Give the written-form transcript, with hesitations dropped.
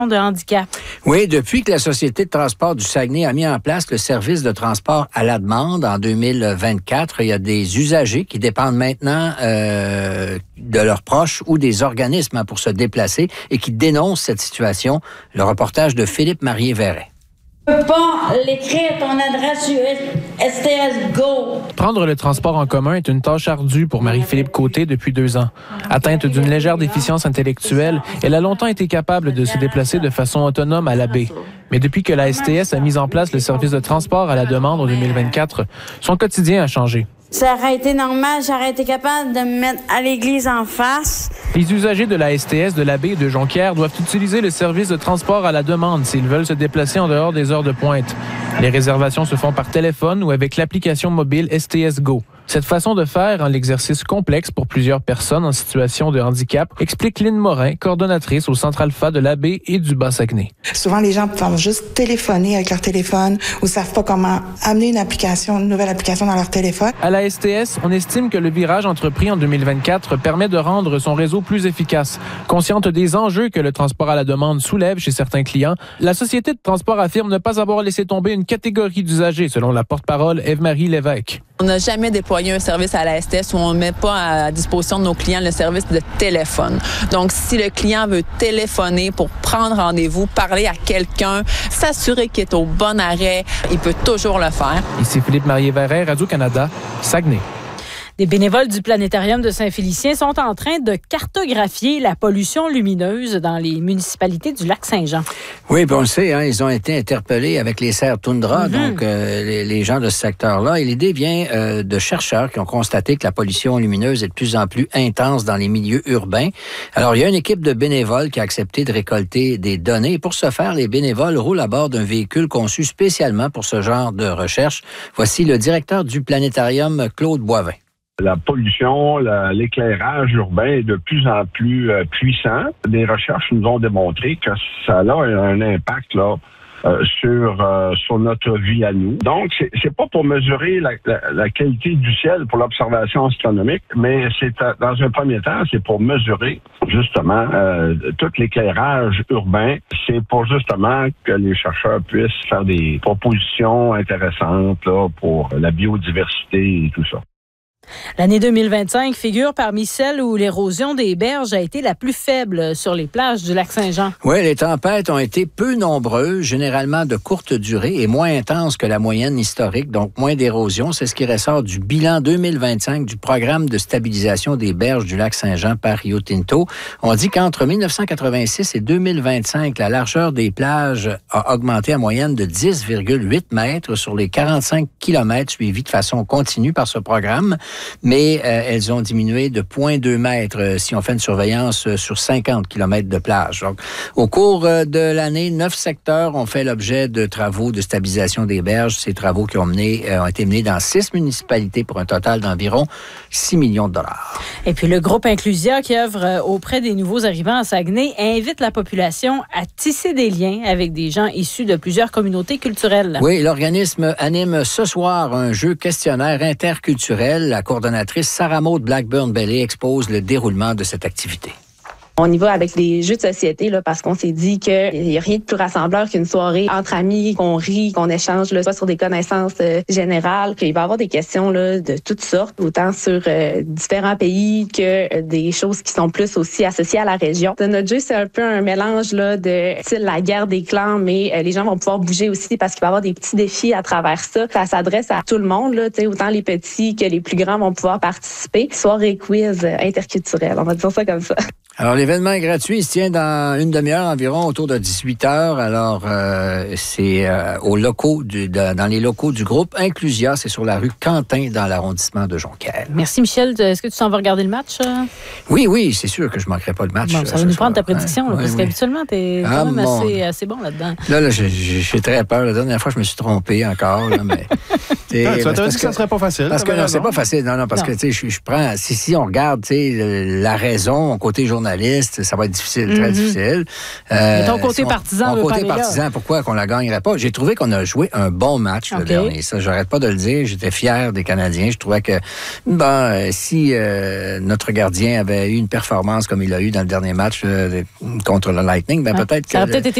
de handicap. Oui, depuis que la Société de transport du Saguenay a mis en place le service de transport à la demande en 2024, il y a des usagers qui dépendent maintenant de leurs proches ou des organismes pour se déplacer et qui dénoncent cette situation. Le reportage de Philippe Marié-Verret. Tu peux pas l'écrire ton adresse sur STS Go. Prendre le transport en commun est une tâche ardue pour Marie-Philippe Côté depuis 2 ans. Atteinte d'une légère déficience intellectuelle, elle a longtemps été capable de se déplacer de façon autonome à la baie. Mais depuis que la STS a mis en place le service de transport à la demande en 2024, son quotidien a changé. Ça aurait été normal, j'aurais été capable de me mettre à l'église en face. Les usagers de la STS de la baie et de Jonquière doivent utiliser le service de transport à la demande s'ils veulent se déplacer en dehors des heures de pointe. Les réservations se font par téléphone ou avec l'application mobile STS Go. Cette façon de faire rend l'exercice complexe pour plusieurs personnes en situation de handicap, explique Lynn Morin, coordonnatrice au Centre Alpha de la baie et du Bas-Saguenay. Souvent, les gens vont juste téléphoner avec leur téléphone ou savent pas comment amener une nouvelle application dans leur téléphone. À la STS, on estime que le virage entrepris en 2024 permet de rendre son réseau plus efficace. Consciente des enjeux que le transport à la demande soulève chez certains clients, la Société de transport affirme ne pas avoir laissé tomber une catégorie d'usagers, selon la porte-parole Ève-Marie Lévesque. On n'a jamais déployé un service à la STS où on ne met pas à disposition de nos clients le service de téléphone. Donc, si le client veut téléphoner pour prendre rendez-vous, parler à quelqu'un, s'assurer qu'il est au bon arrêt, il peut toujours le faire. Ici Philippe Marié-Verret, Radio-Canada, Saguenay. Des bénévoles du Planétarium de Saint-Félicien sont en train de cartographier la pollution lumineuse dans les municipalités du Lac-Saint-Jean. Oui, puis on le sait, ils ont été interpellés avec les serres toundra, donc les gens de ce secteur-là. Et l'idée vient de chercheurs qui ont constaté que la pollution lumineuse est de plus en plus intense dans les milieux urbains. Alors, il y a une équipe de bénévoles qui a accepté de récolter des données. Et pour ce faire, les bénévoles roulent à bord d'un véhicule conçu spécialement pour ce genre de recherche. Voici le directeur du Planétarium, Claude Boivin. La pollution, l'éclairage urbain est de plus en plus puissant. Des recherches nous ont démontré que ça a un impact sur notre vie à nous. Donc, c'est pas pour mesurer la qualité du ciel pour l'observation astronomique, mais c'est dans un premier temps, c'est pour mesurer justement tout l'éclairage urbain. C'est pour justement que les chercheurs puissent faire des propositions intéressantes pour la biodiversité et tout ça. L'année 2025 figure parmi celles où l'érosion des berges a été la plus faible sur les plages du Lac-Saint-Jean. Oui, les tempêtes ont été peu nombreuses, généralement de courte durée et moins intenses que la moyenne historique, donc moins d'érosion. C'est ce qui ressort du bilan 2025 du programme de stabilisation des berges du Lac-Saint-Jean par Rio Tinto. On dit qu'entre 1986 et 2025, la largeur des plages a augmenté en moyenne de 10,8 mètres sur les 45 kilomètres suivis de façon continue par ce programme. Mais elles ont diminué de 0,2 mètres si on fait une surveillance sur 50 kilomètres de plage. Donc, au cours de l'année, 9 secteurs ont fait l'objet de travaux de stabilisation des berges. Ces travaux qui ont été menés dans 6 municipalités pour un total d'environ 6 millions de dollars. Et puis, le groupe Inclusia, qui œuvre auprès des nouveaux arrivants à Saguenay, invite la population à tisser des liens avec des gens issus de plusieurs communautés culturelles. Oui, l'organisme anime ce soir un jeu questionnaire interculturel. La coordonnatrice Sarah Maud Blackburn-Bellé expose le déroulement de cette activité. On y va avec des jeux de société là, parce qu'on s'est dit qu'il n'y a rien de plus rassembleur qu'une soirée entre amis, qu'on rit, qu'on échange là, soit sur des connaissances générales. Il va y avoir des questions là, de toutes sortes, autant sur différents pays que des choses qui sont plus aussi associées à la région. Notre jeu, c'est un peu un mélange là, de la guerre des clans, mais les gens vont pouvoir bouger aussi parce qu'il va y avoir des petits défis à travers ça. Ça s'adresse à tout le monde, là, autant les petits que les plus grands vont pouvoir participer. Soirée quiz interculturelle, on va dire ça comme ça. Alors, l'événement est gratuit. Il se tient dans une demi-heure environ, autour de 18 heures. Alors, c'est dans les locaux du groupe Inclusia. C'est sur la rue Quentin, dans l'arrondissement de Jonquière. Merci, Michel. Est-ce que tu t'en vas regarder le match? Oui, c'est sûr que je ne manquerai pas le match. Bon, ça va nous prendre ta prédiction, là, parce qu'habituellement, tu es quand même assez bon là-dedans. Là, j'ai très peur. La dernière fois, je me suis trompé encore, là, mais Tu as dit que ça serait pas facile. Parce que non, c'est pas facile. Non, parce que, tu sais, je prends... Si on regarde, tu sais, la raison, côté journaliste, ça va être difficile, très difficile. Mais ton côté partisan veut pas aller là. Ton côté partisan, pourquoi qu'on la gagnerait pas? J'ai trouvé qu'on a joué un bon match le dernier. Ça, j'arrête pas de le dire. J'étais fier des Canadiens. Je trouvais que, si notre gardien avait eu une performance comme il a eu dans le dernier match contre le Lightning, peut-être que... Ça aurait peut-être été